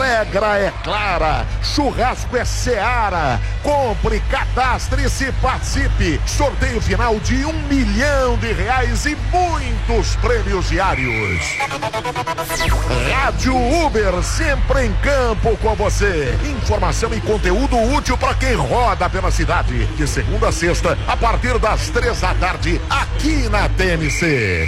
regra é clara, churrasco é Seara. Compre, cadastre-se e participe. Sorteio final de R$1 milhão e muitos prêmios diários. Rádio Uber, sempre em campo com você. Informação e conteúdo útil para quem roda pela cidade. De segunda a sexta, a partir das 3 da tarde, aqui na TMC.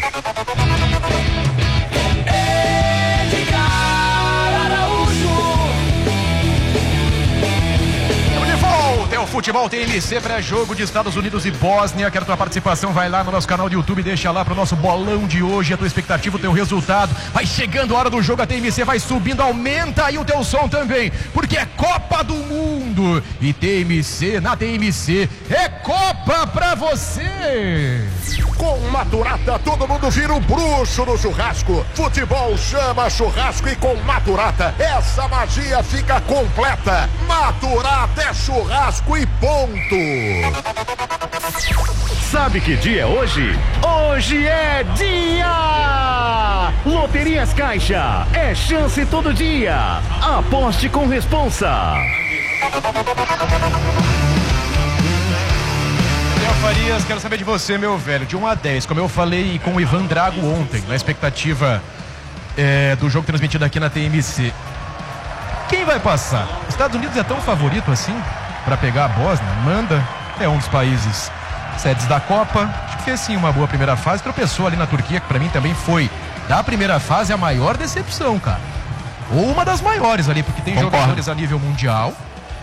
Tem o Futebol TMC, pré-jogo de Estados Unidos e Bósnia. Quero tua participação, vai lá no nosso canal do YouTube, deixa lá pro nosso bolão de hoje a tua expectativa, o teu resultado. Vai chegando a hora do jogo, a TMC vai subindo, aumenta aí o teu som também, porque é Copa do Mundo e TMC, na TMC é Copa pra você. Com Maturata, todo mundo vira um bruxo no churrasco. Futebol chama churrasco e com Maturata, essa magia fica completa. Maturata é churrasco e ponto. Sabe que dia é hoje? Hoje é dia! Loterias Caixa, é chance todo dia. Aposte com responsa. Farias, quero saber de você, meu velho, de 1 a 10, como eu falei com o Ivan Drago ontem, na expectativa do jogo transmitido aqui na TMC. Quem vai passar? Estados Unidos é tão favorito assim para pegar a Bósnia? Manda, é um dos países sedes da Copa, acho que fez sim uma boa primeira fase, tropeçou ali na Turquia, que para mim também foi, da primeira fase, a maior decepção, cara. Ou uma das maiores ali, porque tem jogadores a nível mundial.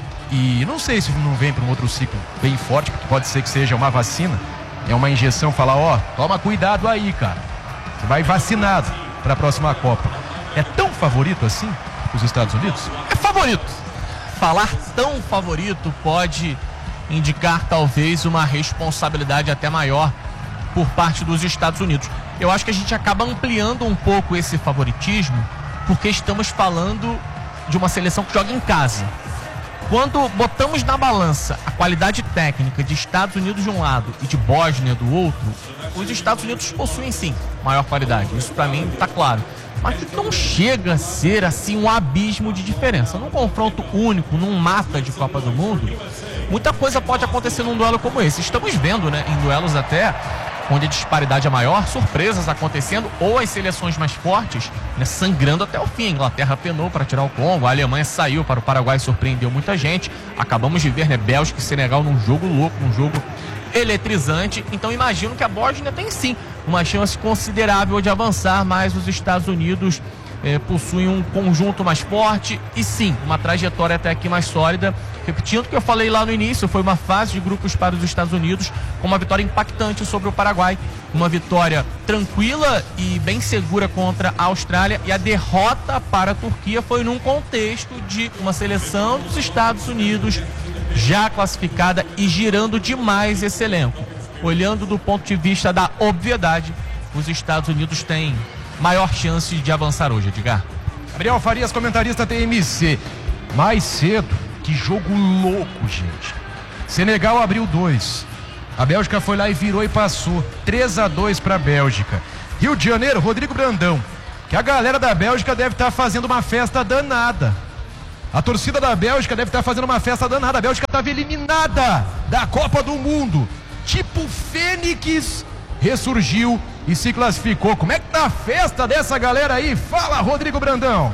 E não sei se não vem para um outro ciclo bem forte, porque pode ser que seja uma vacina, é uma injeção, falar, ó, toma cuidado aí, cara. Você vai vacinado para a próxima Copa. É tão favorito assim os Estados Unidos? É favorito. Falar tão favorito pode indicar talvez uma responsabilidade até maior por parte dos Estados Unidos. Eu acho que a gente acaba ampliando um pouco esse favoritismo, porque estamos falando de uma seleção que joga em casa. Quando botamos na balança a qualidade técnica de Estados Unidos de um lado e de Bósnia do outro, os Estados Unidos possuem sim maior qualidade. Isso pra mim tá claro. Mas não chega a ser assim um abismo de diferença. Num confronto único, num mata de Copa do Mundo, muita coisa pode acontecer num duelo como esse. Estamos vendo, né, em duelos até onde a disparidade é maior, surpresas acontecendo, ou as seleções mais fortes, né, sangrando até o fim. A Inglaterra penou para tirar o Congo, a Alemanha saiu para o Paraguai, surpreendeu muita gente. Acabamos de ver, né, Bélgica e Senegal num jogo louco, num jogo eletrizante. Então imagino que a Bósnia tem sim uma chance considerável de avançar, mas os Estados Unidos possuem um conjunto mais forte e sim, uma trajetória até aqui mais sólida. Repetindo o que eu falei lá no início, foi uma fase de grupos para os Estados Unidos com uma vitória impactante sobre o Paraguai, uma vitória tranquila e bem segura contra a Austrália, e a derrota para a Turquia foi num contexto de uma seleção dos Estados Unidos já classificada e girando demais esse elenco. Olhando do ponto de vista da obviedade, os Estados Unidos têm maior chance de avançar hoje, Edgar. Gabriel Farias, comentarista TMC. Mais cedo, que jogo louco, gente. Senegal abriu 2. A Bélgica foi lá e virou e passou 3-2 para a Bélgica. Rio de Janeiro, Rodrigo Brandão, que a galera da Bélgica deve estar fazendo uma festa danada. A torcida da Bélgica deve estar fazendo uma festa danada. A Bélgica estava eliminada da Copa do Mundo. Tipo Fênix, ressurgiu e se classificou. Como é que tá a festa dessa galera aí? Fala, Rodrigo Brandão.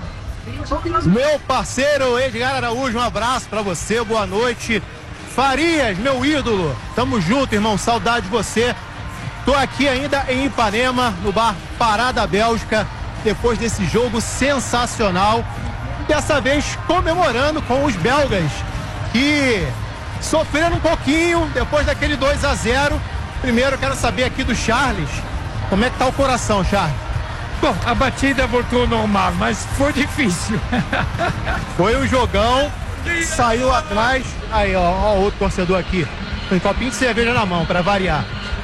Meu parceiro Edgar Araújo, um abraço pra você, boa noite. Farias, meu ídolo, tamo junto, irmão, saudade de você. Tô aqui ainda em Ipanema, no bar Pará da Bélgica, depois desse jogo sensacional. Dessa vez comemorando com os belgas, que sofreram um pouquinho depois daquele 2-0. Primeiro eu quero saber aqui do Charles, como é que tá o coração, Charles? Bom, a batida voltou normal, mas foi difícil. Foi um jogão, saiu atrás. Aí, ó, outro torcedor aqui, com um copinho de cerveja na mão, para variar.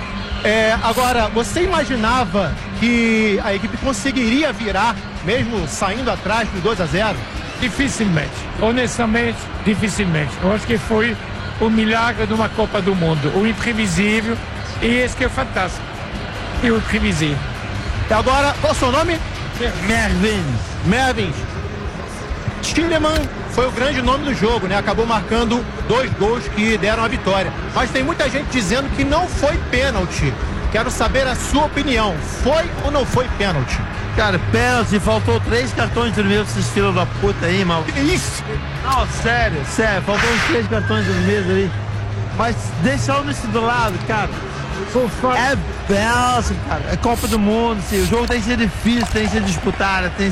Agora, você imaginava que a equipe conseguiria virar, mesmo saindo atrás do 2-0? Dificilmente, honestamente, dificilmente. Eu acho que foi o milagre de uma Copa do Mundo, o imprevisível, e esse que é fantástico. E o imprevisível. E agora, qual é o seu nome? Mervins. Mervins. Tielemans foi o grande nome do jogo, né? Acabou marcando 2 gols que deram a vitória. Mas tem muita gente dizendo que não foi pênalti. Quero saber a sua opinião. Foi ou não foi pênalti? Cara, pênalti, faltou 3 cartões vermelhos pra esses filhos da puta aí, mal. Que isso? Não, sério, faltou uns 3 cartões vermelhos aí. Mas deixa o nesse do lado, cara. É Bélgica, cara. É Copa do Mundo, sim. O jogo tem que ser difícil, tem que ser disputado, tem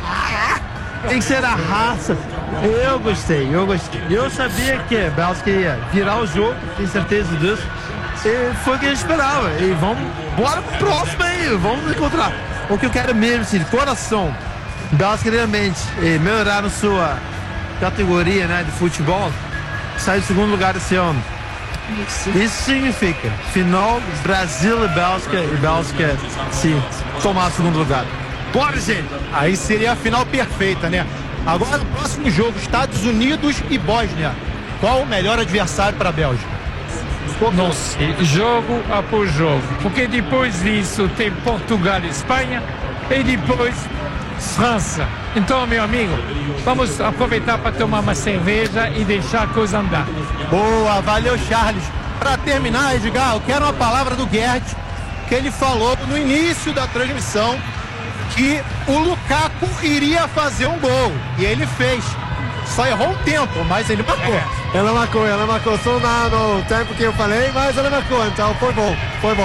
que ser a raça. Eu gostei. Eu sabia que a Bélgica ia virar o jogo, tenho certeza disso. E foi o que a gente esperava. E bora pro próximo aí, vamos encontrar. O que eu quero mesmo, assim, de coração, Bélgica realmente melhorar na sua categoria, né, de futebol, sair do 2º lugar esse ano. Isso significa final Brasil e Bélgica se tomar o 2º lugar. Bora, gente! Aí seria a final perfeita, né? Agora no próximo jogo, Estados Unidos e Bósnia. Qual o melhor adversário para a Bélgica? Não sei, jogo após jogo. Porque depois disso tem Portugal e Espanha e depois França. Então, meu amigo, vamos aproveitar para tomar uma cerveja e deixar a coisa andar. Boa, valeu, Charles. Para terminar, Edgar, eu quero uma palavra do Gerd, que ele falou no início da transmissão que o Lukaku iria fazer um gol. E ele fez. Só errou um tempo, mas ele marcou. Ela marcou. Só no tempo que eu falei, mas ela marcou. Então foi bom.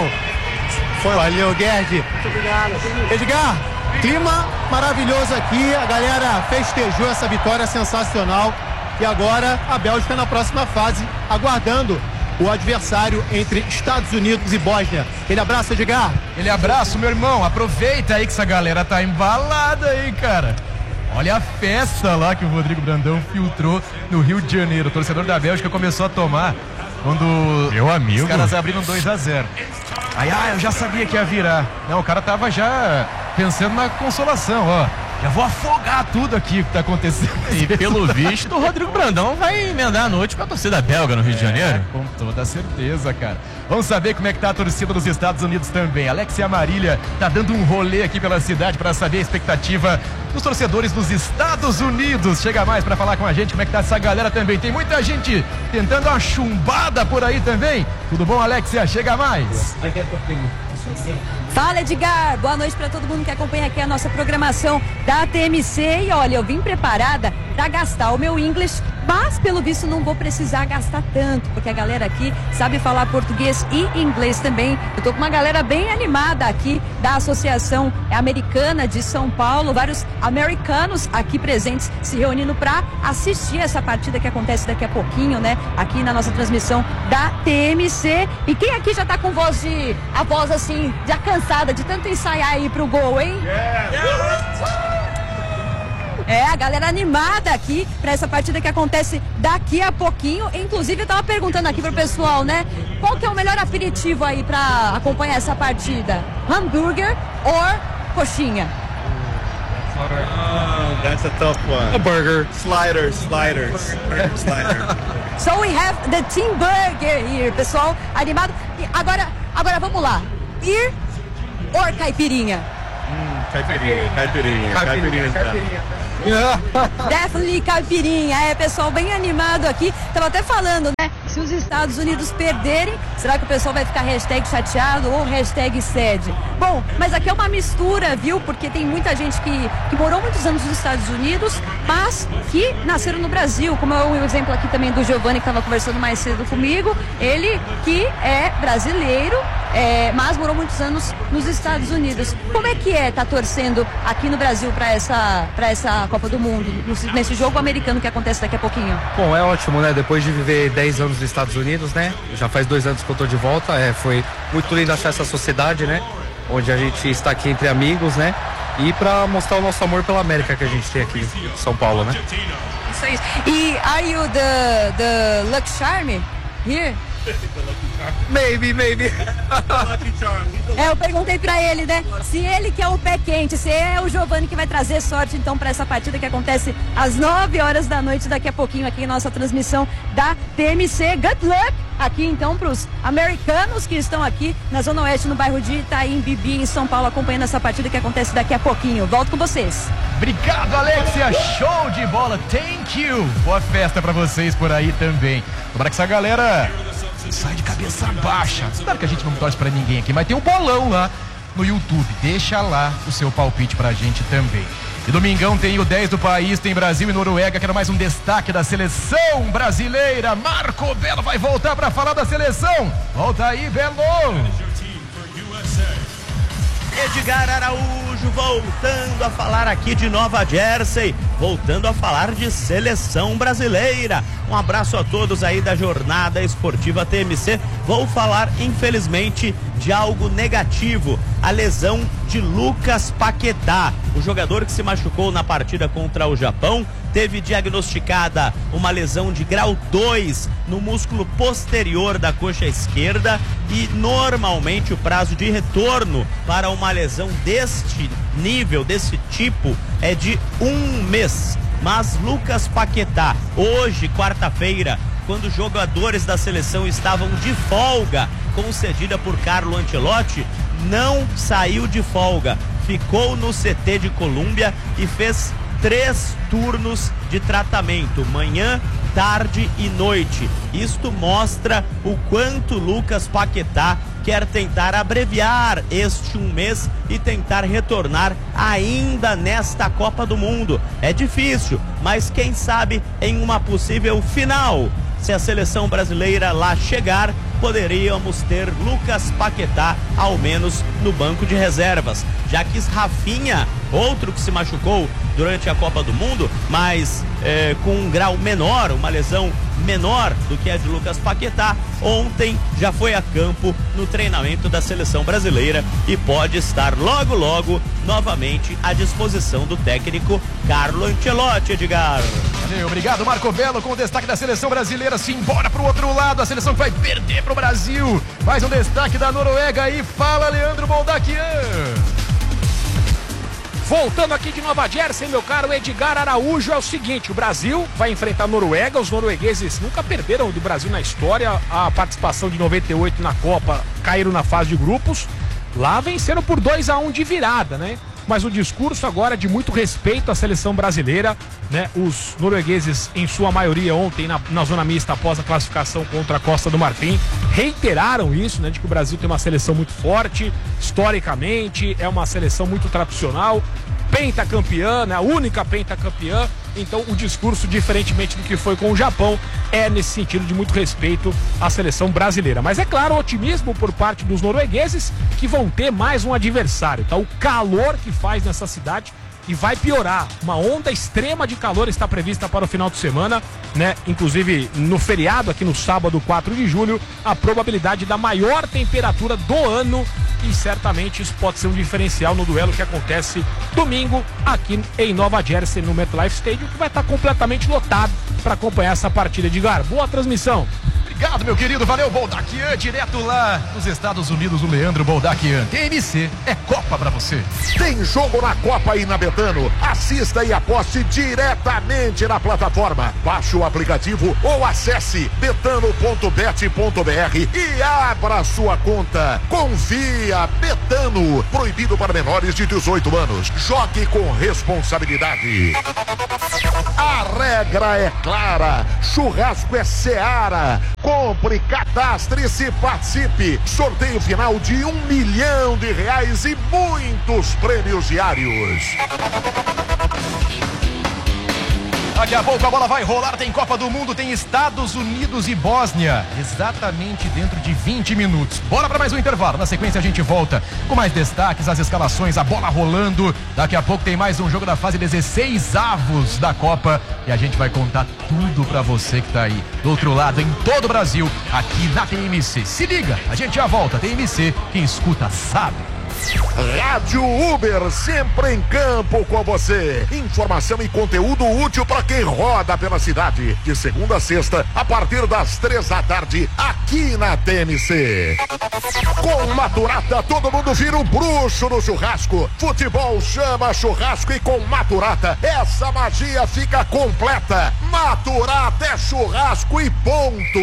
Valeu, Gerd. Muito obrigado. Edgar, clima maravilhoso aqui. A galera festejou essa vitória sensacional. E agora a Bélgica na próxima fase, aguardando o adversário entre Estados Unidos e Bósnia. Aquele abraço, Edgar. Aquele abraço, meu irmão. Aproveita aí que essa galera tá embalada aí, cara. Olha a festa lá que o Rodrigo Brandão filtrou no Rio de Janeiro. O torcedor da Bélgica começou a tomar quando meu amigo, os caras abriram 2-0. Aí, eu já sabia que ia virar. Não, o cara tava já pensando na consolação, ó. Já vou afogar tudo aqui que tá acontecendo. E pelo visto, o Rodrigo Brandão vai emendar a noite com a torcida belga no Rio de Janeiro. Com toda certeza, cara. Vamos saber como é que tá a torcida dos Estados Unidos também. Alexia Marília tá dando um rolê aqui pela cidade para saber a expectativa dos torcedores dos Estados Unidos. Chega mais para falar com a gente como é que tá essa galera também. Tem muita gente tentando uma chumbada por aí também. Tudo bom, Alexia? Chega mais. Fala, Edgar, boa noite para todo mundo que acompanha aqui a nossa programação da TMC. E olha, eu vim preparada para gastar o meu inglês, mas pelo visto não vou precisar gastar tanto, porque a galera aqui sabe falar português e inglês também. Eu tô com uma galera bem animada aqui da Associação Americana de São Paulo, vários americanos aqui presentes se reunindo para assistir essa partida que acontece daqui a pouquinho, né? Aqui na nossa transmissão da TMC. E quem aqui já tá com a voz assim, já cansada de tanto ensaiar aí pro gol, hein? É, a galera animada aqui para essa partida que acontece daqui a pouquinho. Inclusive, eu tava perguntando aqui pro pessoal, né? Qual que é o melhor aperitivo aí para acompanhar essa partida? Hambúrguer ou coxinha? That's a tough one. A burger. Sliders. So we have the Team Burger here, pessoal, animado. E agora vamos lá. Beer ou caipirinha? Caipirinha. Definitely caipirinha, pessoal bem animado aqui. Tava até falando, né? Se os Estados Unidos perderem, será que o pessoal vai ficar hashtag chateado ou hashtag sad? Bom, mas aqui é uma mistura, viu? Porque tem muita gente que morou muitos anos nos Estados Unidos, mas que nasceram no Brasil, como é o exemplo aqui também do Giovanni, que estava conversando mais cedo comigo. Ele que é brasileiro, mas morou muitos anos nos Estados Unidos. Como é que tá torcendo aqui no Brasil para essa Copa do Mundo, nesse jogo americano que acontece daqui a pouquinho? Bom, é ótimo, né? Depois de viver 10 anos nos Estados Unidos, né? Já faz 2 anos que eu tô de volta. Foi muito lindo achar essa sociedade, né? Onde a gente está aqui entre amigos, né? E para mostrar o nosso amor pela América que a gente tem aqui em São Paulo, né? Isso aí. E are you the Luck Charm here? Maybe. Eu perguntei pra ele, né? Se ele que é o pé quente, se é o Giovanni que vai trazer sorte, então, pra essa partida que acontece às 9 horas da noite, daqui a pouquinho, aqui em nossa transmissão da TMC. Good luck aqui, então, pros americanos que estão aqui na Zona Oeste, no bairro de Itaim Bibi, em São Paulo, acompanhando essa partida que acontece daqui a pouquinho. Volto com vocês. Obrigado, Alexia. Show de bola. Thank you. Boa festa pra vocês por aí também. Tomara que essa galera sai de cabeça baixa. Claro que a gente não torce pra ninguém aqui, mas tem um bolão lá no YouTube. Deixa lá o seu palpite pra gente também. E domingão tem o 10 do país, tem Brasil e Noruega. Quero mais um destaque da seleção brasileira. Marco Belo vai voltar pra falar da seleção. Volta aí, Belo. Edgar Araújo voltando a falar aqui de Nova Jersey, voltando a falar de seleção brasileira. Um abraço a todos aí da jornada esportiva TMC. Vou falar, infelizmente, de algo negativo: a lesão de Lucas Paquetá, o jogador que se machucou na partida contra o Japão. Teve diagnosticada uma lesão de grau 2 no músculo posterior da coxa esquerda e normalmente o prazo de retorno para uma lesão deste nível, desse tipo, é de 1 mês. Mas Lucas Paquetá, hoje, quarta-feira, quando os jogadores da seleção estavam de folga concedida por Carlo Ancelotti, não saiu de folga, ficou no CT de Colômbia e fez 3 turnos de tratamento, manhã, tarde e noite. Isto mostra o quanto Lucas Paquetá quer tentar abreviar este 1 mês e tentar retornar ainda nesta Copa do Mundo. É difícil, mas quem sabe em uma possível final, se a seleção brasileira lá chegar, poderíamos ter Lucas Paquetá ao menos no banco de reservas, já que Rafinha, outro que se machucou durante a Copa do Mundo, mas com um grau menor, uma lesão menor do que a de Lucas Paquetá, ontem já foi a campo no treinamento da seleção brasileira e pode estar logo novamente à disposição do técnico Carlo Ancelotti. Edgar. Valeu, obrigado, Marco Belo, com o destaque da seleção brasileira. Simbora pro outro lado, a seleção que vai perder pro Brasil. Mais um destaque da Noruega aí. Fala, Leandro Boldaquian. Voltando aqui de Nova Jersey, meu caro Edgar Araújo, é o seguinte: o Brasil vai enfrentar a Noruega. Os noruegueses nunca perderam do Brasil na história. A participação de 98 na Copa, caíram na fase de grupos. Lá venceram por 2-1 de virada, né? Mas o discurso agora é de muito respeito à seleção brasileira, né? Os noruegueses, em sua maioria, ontem na zona mista, após a classificação contra a Costa do Marfim, reiteraram isso, né? De que o Brasil tem uma seleção muito forte, historicamente, é uma seleção muito tradicional, pentacampeã, né? A única pentacampeã. Então o discurso, diferentemente do que foi com o Japão, é nesse sentido de muito respeito à seleção brasileira. Mas é claro, otimismo por parte dos noruegueses, que vão ter mais um adversário, tá? O calor que faz nessa cidade, e vai piorar. Uma onda extrema de calor está prevista para o final de semana, né? Inclusive no feriado, aqui no sábado 4 de julho, a probabilidade da maior temperatura do ano, e certamente isso pode ser um diferencial no duelo que acontece domingo aqui em Nova Jersey, no MetLife Stadium, que vai estar completamente lotado para acompanhar essa partida. Edgar, boa transmissão. Obrigado, meu querido. Valeu, Boldaquian. Direto lá nos Estados Unidos, o Leandro Boldaquian. TMC é Copa pra você. Tem jogo na Copa aí na Betano. Assista e aposte diretamente na plataforma. Baixe o aplicativo ou acesse betano.bet.br e abra sua conta. Confia, Betano. Proibido para menores de 18 anos. Jogue com responsabilidade. A regra é clara. Churrasco é Seara. Compre, cadastre-se e participe. Sorteio final de R$1 milhão e muitos prêmios diários. Daqui a pouco a bola vai rolar, tem Copa do Mundo, tem Estados Unidos e Bósnia, exatamente dentro de 20 minutos. Bora para mais um intervalo, na sequência a gente volta com mais destaques, as escalações, a bola rolando. Daqui a pouco tem mais um jogo da fase 16 avos da Copa e a gente vai contar tudo para você que tá aí do outro lado, em todo o Brasil, aqui na TMC. Se liga, a gente já volta, TMC, quem escuta sabe. Rádio Uber, sempre em campo com você. Informação e conteúdo útil para quem roda pela cidade. De segunda a sexta, a partir das 3 da tarde, aqui na TMC. Com Maturata, todo mundo vira um bruxo no churrasco. Futebol chama churrasco e com Maturata, essa magia fica completa. Maturata é churrasco e ponto.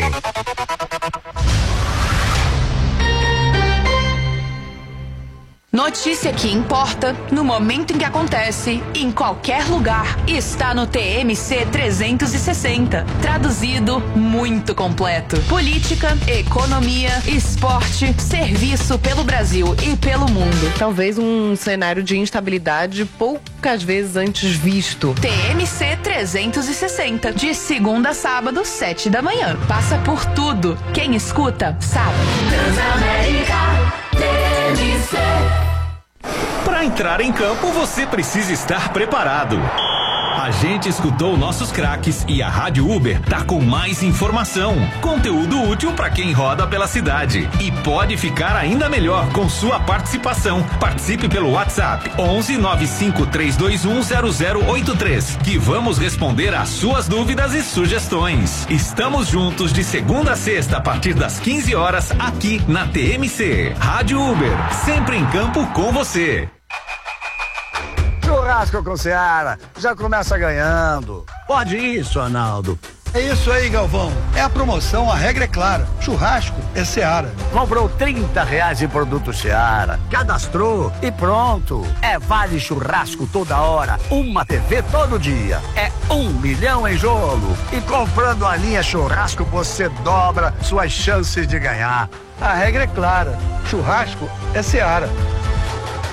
Notícia que importa, no momento em que acontece, em qualquer lugar, está no TMC 360. Traduzido, muito completo. Política, economia, esporte, serviço pelo Brasil e pelo mundo. Talvez um cenário de instabilidade poucas vezes antes visto. TMC 360, de segunda a sábado, 7 da manhã. Passa por tudo. Quem escuta, sabe. Transamérica TMC. Para entrar em campo, você precisa estar preparado. A gente escutou nossos craques e a Rádio Uber tá com mais informação, conteúdo útil para quem roda pela cidade e pode ficar ainda melhor com sua participação. Participe pelo WhatsApp 11 95 321 0083 que vamos responder às suas dúvidas e sugestões. Estamos juntos de segunda a sexta a partir das 15 horas aqui na TMC. Rádio Uber, sempre em campo com você. Churrasco com Seara, já começa ganhando. Pode isso, Arnaldo. É isso aí, Galvão. É a promoção, a regra é clara. Churrasco é Seara. Comprou R$30 em produto Seara, cadastrou e pronto. É vale churrasco toda hora, uma TV todo dia. É 1 milhão em jogo. E comprando a linha churrasco, você dobra suas chances de ganhar. A regra é clara. Churrasco é Seara.